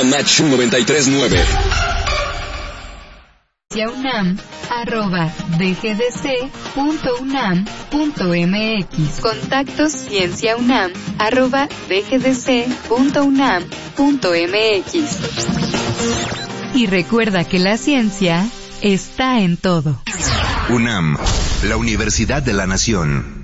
Match 93.9. @dgdc.unam.mx. Contactos cienciaunam@dgdc.unam.mx. Y recuerda que la ciencia está en todo. UNAM, la Universidad de la Nación.